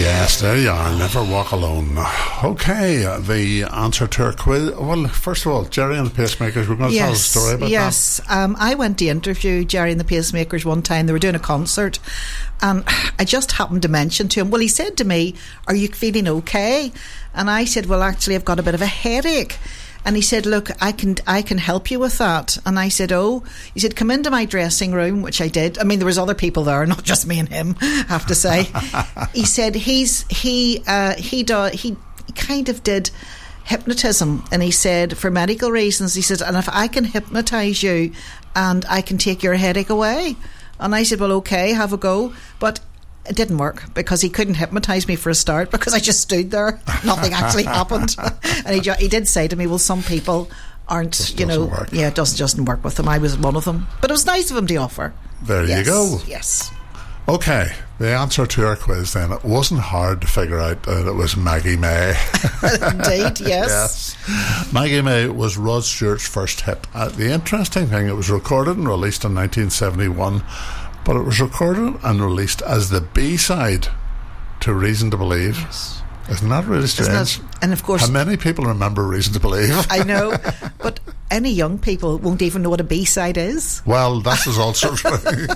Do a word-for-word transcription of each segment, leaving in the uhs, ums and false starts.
Yes, there you are. Never walk alone. Okay, uh, the answer to our quiz. Well, first of all, Gerry and the Pacemakers. We're going to yes, tell a story about yes. that. Yes, um, I went to interview Gerry and the Pacemakers one time. They were doing a concert, and I just happened to mention to him. Well, he said to me, "Are you feeling okay?" And I said, "Well, actually, I've got a bit of a headache." And he said, "Look, I can I can help you with that." And I said, "Oh," he said, "come into my dressing room," which I did. I mean, there was other people there, not just me and him, I have to say. He said he's he uh, he do, he kind of did hypnotism, and he said for medical reasons. He said, "And if I can hypnotise you, and I can take your headache away." And I said, "Well, okay, have a go," but it didn't work because he couldn't hypnotise me for a start, because I just stood there. Nothing actually happened. And he, ju- he did say to me, "Well, some people aren't, Just you know, work. yeah, it doesn't just work with them." I was one of them. But it was nice of him to offer. There yes, you go. Yes. Okay, the answer to our quiz then. It wasn't hard to figure out that it was Maggie May. Indeed, yes. Yes. Maggie May was Rod Stewart's first hit. Uh, the interesting thing, it was recorded and released in nineteen seventy-one, but it was recorded and released as the B-side to Reason to Believe. Yes. Isn't that really strange? That, and of course, how many people remember Reason to Believe? I know, but any young people won't even know what a B-side is. Well, that is also true.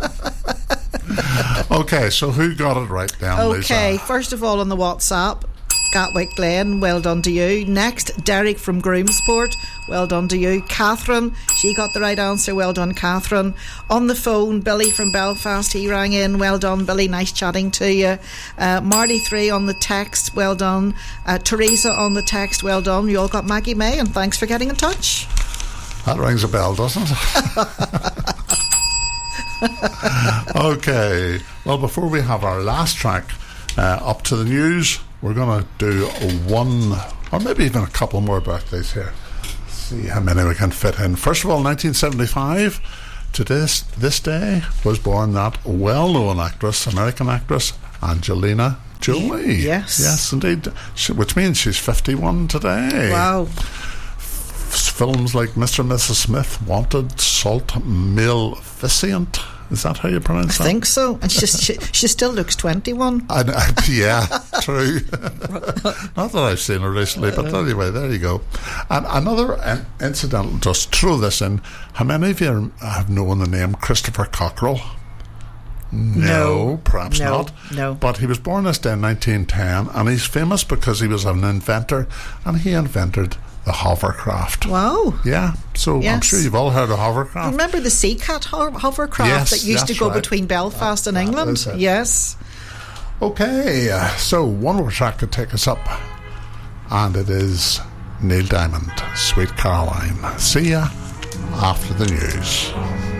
Okay, so who got it right then, Okay, Lisa? first of all on the WhatsApp, Gatwick Glen, well done to you. Next, Derek from Groomsport, well done to you. Catherine, she got the right answer, well done, Catherine. On the phone, Billy from Belfast, he rang in, well done, Billy, nice chatting to you. Uh, Marty three on the text, well done. Uh, Teresa on the text, well done. You all got Maggie May, and thanks for getting in touch. That rings a bell, doesn't it? Okay, well, before we have our last track uh, up to the news, we're going to do one or maybe even a couple more birthdays here. Let's see how many we can fit in. First of all, nineteen seventy-five, to this, this day was born that well-known actress, American actress, Angelina Jolie. Yes. Yes, indeed, she, which means she's fifty-one today. Wow. Films like Mister and Missus Smith, Wanted, Salt, Maleficent. Is that how you pronounce I that? I think so. And she, she, she still looks twenty-one. I, I, yeah, true. Not that I've seen her recently, but anyway, there you go. And another in- incidental, just throw this in. How many of you have known the name Christopher Cockrell? No, No. perhaps No, not. no. But he was born this day in nineteen ten, and he's famous because he was an inventor, and he invented the hovercraft. Wow. Yeah, so I'm Yes. sure you've all heard of hovercraft. Remember the Sea Cat ho- hovercraft Yes, that used to that's go right. between Belfast and That- that England? is it. Yes. Okay, uh, so one more track to take us up, and it is Neil Diamond, Sweet Caroline. See ya after the news.